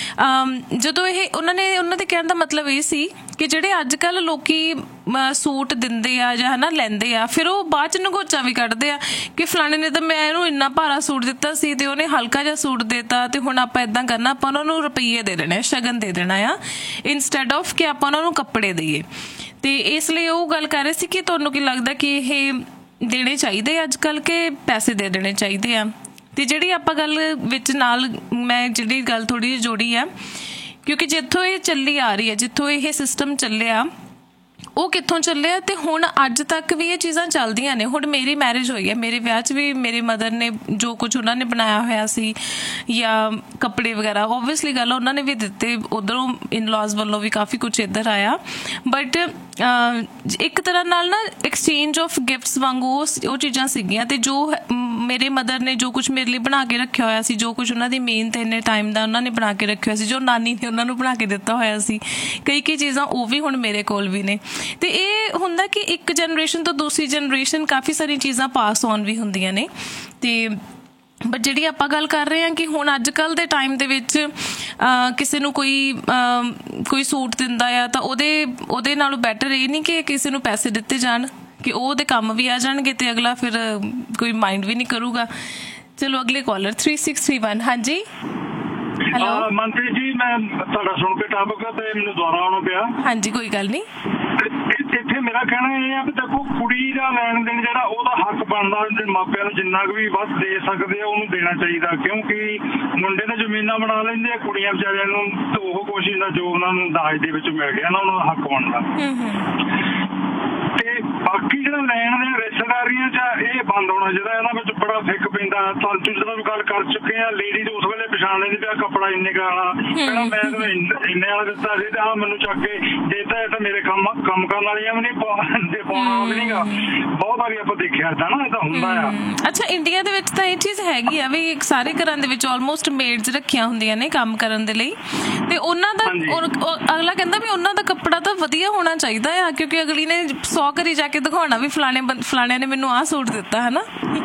ਜਦੋਂ ਇਹ ਉਹਨਾਂ ਦੇ ਕਹਿਣ ਦਾ ਮਤਲਬ ਇਹ ਸੀ ਕਿ ਜਿਹੜੇ ਅੱਜ ਕੱਲ੍ਹ ਲੋਕੀ ਸੂਟ ਦਿੰਦੇ ਆ ਜਾਂ ਹਨਾ ਲੈਂਦੇ ਆ, ਫਿਰ ਉਹ ਬਾਅਦ ਚ ਨਗੋਚਾ ਵੀ ਕੱਢਦੇ ਆ ਕਿ ਫਲਾਣੇ ਨੇ ਤਾਂ ਮੈਂ ਇਹਨੂੰ ਇੰਨਾ ਭਾਰਾ ਸੂਟ ਦਿੱਤਾ ਸੀ ਤੇ ਉਹਨੇ ਹਲਕਾ ਜਿਹਾ ਸੂਟ ਦਿੱਤਾ, ਤੇ ਹੁਣ ਆਪਾਂ ਏਦਾਂ ਕਰਨਾ, ਆਪਾਂ ਉਹਨਾਂ ਨੂੰ ਰੁਪਈਏ ਦੇ ਦੇਣੇ, ਸ਼ਗਨ ਦੇ ਦੇਣਾ ਆ, ਇੰਸਟੈਡ ਆਫ ਕਿ ਆਪਾਂ ਉਹਨਾਂ ਨੂੰ ਕੱਪੜੇ ਦੇਈਏ। ਤੇ ਇਸ ਲਈ ਉਹ ਗੱਲ ਕਰ ਰਹੇ ਸੀ ਕਿ ਤੁਹਾਨੂੰ ਕੀ ਲੱਗਦਾ ਕਿ ਇਹ ਦੇਣੇ ਚਾਹੀਦੇ ਅੱਜ ਕੱਲ੍ਹ ਕਿ ਪੈਸੇ ਦੇ ਦੇਣੇ ਚਾਹੀਦੇ ਆ। ਤੇ ਜਿਹੜੀ ਆਪਾਂ ਗੱਲ ਵਿੱਚ ਨਾਲ ਮੈਂ ਜਿਹੜੀ ਗੱਲ ਥੋੜ੍ਹੀ ਜਿਹੀ ਜੋੜੀ ਆ, ਕਿਉਂਕਿ ਜਿੱਥੋਂ ਇਹ ਚੱਲੀ ਆ ਰਹੀ ਹੈ, ਜਿੱਥੋਂ ਇਹ ਸਿਸਟਮ ਚੱਲਿਆ ਉਹ ਕਿੱਥੋਂ ਚੱਲਿਆ, ਤੇ ਹੁਣ ਅੱਜ ਤੱਕ ਵੀ ਇਹ ਚੀਜ਼ਾਂ ਚੱਲਦੀਆਂ ਨੇ। ਹੁਣ ਮੇਰੀ ਮੈਰਿਜ ਹੋਈ ਹੈ, ਮੇਰੇ ਵਿਆਹ 'ਚ ਵੀ ਮੇਰੇ ਮਦਰ ਨੇ ਜੋ ਕੁਝ ਉਹਨਾਂ ਨੇ ਬਣਾਇਆ ਹੋਇਆ ਸੀ ਜਾਂ ਕੱਪੜੇ ਵਗੈਰਾ, ਓਬਵੀਅਸਲੀ ਗੱਲ ਉਹਨਾਂ ਨੇ ਵੀ ਦਿੱਤੇ, ਉੱਧਰੋਂ ਇਨ-ਲॉज ਵੱਲੋਂ ਵੀ ਕਾਫੀ ਕੁਛ ਇੱਧਰ ਆਇਆ। ਬਟ ਇੱਕ ਤਰ੍ਹਾਂ ਨਾਲ ਨਾ ਐਕਸਚੇਂਜ ਆਫ ਗਿਫਟਸ ਵਾਂਗੂ ਉਹ ਚੀਜ਼ਾਂ ਸੀਗੀਆਂ। ਤੇ ਜੋ ਮੇਰੇ ਮਦਰ ਨੇ ਜੋ ਕੁਛ ਮੇਰੇ ਲਈ ਬਣਾ ਕੇ ਰੱਖਿਆ ਹੋਇਆ ਸੀ, ਜੋ ਕੁਛ ਉਹਨਾਂ ਦੀ ਮਿਹਨਤ ਇੰਨੇ ਟਾਈਮ ਦਾ ਉਹਨਾਂ ਨੇ ਬਣਾ ਕੇ ਰੱਖਿਆ ਹੋਇਆ ਸੀ, ਜੋ ਨਾਨੀ ਨੇ ਉਹਨਾਂ ਨੂੰ ਬਣਾ ਕੇ ਦਿੱਤਾ ਹੋਇਆ ਸੀ, ਕਈ ਚੀਜ਼ਾਂ ਉਹ ਵੀ ਹੁਣ ਮੇਰੇ ਕੋਲ ਵੀ ਨੇ। ਤੇ ਇਹ ਹੁੰਦਾ ਕਿ ਇੱਕ ਜਨਰੇਸ਼ਨ ਤੋਂ ਦੂਸਰੀ ਜਨਰੇਸ਼ਨ ਕਾਫੀ ਸਾਰੀਆਂ ਚੀਜ਼ਾਂ ਪਾਸ ਔਨ ਵੀ ਹੁੰਦੀਆਂ ਨੇ। ਤੇ ਬਟ ਜਿਹੜੀ ਆਪਾਂ ਗੱਲ ਕਰ ਰਹੇ ਹਾਂ ਕਿ ਹੁਣ ਅੱਜ ਕੱਲ੍ਹ ਦੇ ਟਾਈਮ ਦੇ ਵਿੱਚ ਕਿਸੇ ਨੂੰ ਕੋਈ ਸੂਟ ਦਿੰਦਾ ਆ ਤਾਂ ਉਹਦੇ ਨਾਲੋਂ ਬੈਟਰ ਇਹ ਨਹੀਂ ਕਿ ਕਿਸੇ ਨੂੰ ਪੈਸੇ ਦਿੱਤੇ ਜਾਣ ਕਿ ਉਹਦੇ ਕੰਮ ਵੀ ਆ ਜਾਣਗੇ ਤੇ ਅਗਲਾ ਫਿਰ ਕੋਈ ਮਾਈਂਡ ਵੀ ਨਹੀਂ ਕਰੂਗਾ। ਚਲੋ ਅਗਲੇ ਕਾਲਰ 3631। ਹਾਂਜੀ ਹੈਲੋ ਮੰਤਰੀ ਜੀ, ਮੈਂ ਤੁਹਾਡਾ ਸੁਣ ਕੇ ਟਾਪਕ ਤੇ ਮੈਨੂੰ ਦੁਬਾਰਾ ਆਉਣਾ ਪਿਆ। ਹਾਂਜੀ ਕੋਈ ਗੱਲ ਨਹੀਂ। ਇੱਥੇ ਮੇਰਾ ਕਹਿਣਾ ਇਹ ਆ ਵੀ ਦੇਖੋ ਕੁੜੀ ਦਾ ਲੈਣ ਦੇਣ ਜਿਹੜਾ ਉਹਦਾ ਹੱਕ ਬਣਦਾ, ਮਾਪਿਆਂ ਨੂੰ ਜਿੰਨਾ ਕੁ ਵੀ ਵੱਧ ਦੇ ਸਕਦੇ ਆ ਉਹਨੂੰ ਦੇਣਾ ਚਾਹੀਦਾ, ਕਿਉਂਕਿ ਮੁੰਡੇ ਤਾਂ ਜ਼ਮੀਨਾਂ ਬਣਾ ਲੈਂਦੇ ਆ, ਕੁੜੀਆਂ ਵਿਚਾਰਿਆਂ ਨੂੰ ਉਹ ਕੋਸ਼ਿਸ਼ ਦਾ ਜੋ ਉਹਨਾਂ ਨੂੰ ਦਾਜ ਦੇ ਵਿੱਚ ਮਿਲ ਗਿਆ ਨਾ ਉਹਨਾਂ ਦਾ ਹੱਕ ਬਣਦਾ। ਤੇ ਬਾਕੀ ਜਿਹੜਾ ਲੈਣ ਦੇਣ ਰਿਸ਼ਤੇਦਾਰੀਆਂ 'ਚ ਇਹ ਬੰਦ ਹੋਣਾ ਚਾਹੀਦਾ, ਇਹਨਾਂ ਵਿੱਚ ਬੜਾ ਫਿੱਕ ਪੈਂਦਾ। ਤੁਹਾਨੂੰ ਜਦੋਂ ਵੀ ਗੱਲ ਕਰ ਚੁੱਕੇ ਆ, ਲੇਡੀਜ਼ ਉਸ ਵੇਲੇ ਪਛਾਣ ਲੈਂਦੀ ਪਿਆ ਕੱਪੜਾ ਇੰਨੇ ਕੁ ਵਾਲਾ, ਪਹਿਲਾਂ ਮੈਂ ਤੈਨੂੰ ਇੰਨੇ ਵਾਲਾ ਦਿੱਤਾ ਸੀ ਤੇ ਆਹ ਮੈਨੂੰ ਚੱਕ ਕੇ ਦੇਤਾ, ਇਹ ਤਾਂ ਮੇਰੇ ਕੰਮ ਕਰਨ ਵਾਲੀਆਂ ਵੀ ਨਹੀਂ, ਪਾਉਣਾ ਵੀ ਨੀਗਾ। ਬਹੁਤ ਵਾਰੀ ਆਪਾਂ ਦੇਖਿਆ ਏਦਾਂ ਨਾ, ਇਹ ਤਾਂ ਹੁੰਦਾ ਆ। ਅੱਛਾ, ਇੰਡੀਆ ਦੇ ਵਿੱਚ ਤਾਂ ਇਹ ਚੀਜ਼ ਹੈਗੀ ਆ ਵੀ ਸਾਰੇ ਘਰਾਂ ਦੇ ਵਿੱਚ ਆਲਮੋਸਟ ਮੇਡਸ ਰੱਖੀਆਂ ਹੁੰਦੀਆਂ ਨੇ ਕੰਮ ਕਰਨ ਦੇ ਲਈ, ਤੇ ਉਹਨਾਂ ਦਾ ਅਗਲਾ ਕਹਿੰਦਾ ਵੀ ਉਹਨਾਂ ਦਾ ਕੱਪੜਾ ਤਾਂ ਵਧੀਆ ਹੋਣਾ ਚਾਹੀਦਾ ਆ, ਕਿਉਂਕਿ ਅਗਲੀ ਨੇ 100 ਘਰੀ ਜਾ ਕੇ ਦਿਖਾਉਣਾ ਵੀ ਫਲਾਣੇ ਨੇ ਮੈਨੂੰ ਆਹ ਸੂਟ ਦਿੱਤਾ ਹੈ ਨਾ।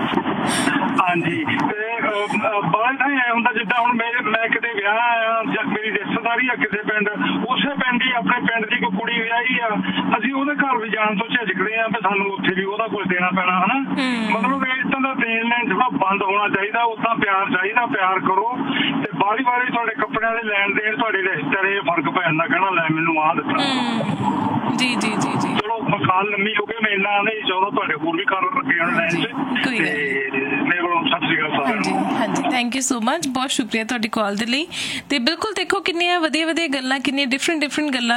ਹਾਂਜੀ, ਤੇ ਬਾਹਰ ਤਾਂ ਐ ਹੁੰਦਾ ਜਿੱਦਾਂ ਹੁਣ ਮੈਂ ਕਿਤੇ ਵਿਆਹ ਆਇਆ ਜਾਂ ਮੇਰੀ ਰਿਸ਼ਤੇਦਾਰੀ ਆ ਕਿਸੇ ਪਿੰਡ, ਉਸੇ ਪਿੰਡ ਹੀ ਆਪਣੇ ਪਿੰਡ ਦੀ ਕੋਈ ਕੁੜੀ ਵਿਆਹੀ ਆ, ਅਸੀਂ ਉਹਦੇ ਘਰ ਵੀ ਜਾਣ ਤੋਂ ਝਿਜਕਦੇ ਆ ਵੀ ਸਾਨੂੰ ਉੱਥੇ ਵੀ ਉਹਦਾ ਕੁਝ ਦੇਣਾ ਪੈਣਾ ਹਨਾ। ਮਤਲਬ ਇਦਾਂ ਦਾ ਦੇਣ ਲੈਣ ਥੋੜਾ ਬੰਦ ਹੋਣਾ ਚਾਹੀਦਾ। ਉਦਾਂ ਪਿਆਰ ਚਾਹੀਦਾ, ਪਿਆਰ ਕਰੋ ਤੇ ਵਾਰੀ ਵਾਰੀ ਤੁਹਾਡੇ ਕੱਪੜਿਆਂ ਦੇ ਲੈਣ ਦੇਣ ਤੁਹਾਡੇ ਰਿਸ਼ਤੇਦਾਰ ਇਹ ਫਰਕ ਪੈਂਦਾ, ਕਹਿਣਾ ਲੈ ਮੈਨੂੰ ਆਹ ਦਿੱਤਾ। ਜੀ ਜੀ ਜੀ ਜੀ ਚਲੋ ਖਾਲ ਲੰਮੀ ਹੋ ਗਈ, ਮੈਂ ਇੰਨਾ ਨਹੀਂ ਚਾਹੁੰਦਾ, ਤੁਹਾਡੇ ਕੋਲ ਵੀ ਕਰਨ ਲੱਗੇ ਹੋਣ ਲੈਣ 'ਚ। ਕੋਈ ਮੇਰੇ ਕੋਲੋਂ ਸਤਿ ਸ਼੍ਰੀ ਅਕਾਲ ਸਾਰਿਆਂ ਨੂੰ। ਹਾਂਜੀ ਥੈਂਕ ਯੂ ਸੋ ਮਚ, ਬਹੁਤ ਸ਼ੁਕਰੀਆ ਤੁਹਾਡੀ ਕਾਲ ਦੇ ਲਈ। ਤੇ ਬਿਲਕੁਲ ਦੇਖੋ ਕਿੰਨੀਆਂ ਵਧੀਆ ਗੱਲਾਂ, ਕਿੰਨੀਆਂ ਡਿਫਰੈਂਟ ਗੱਲਾਂ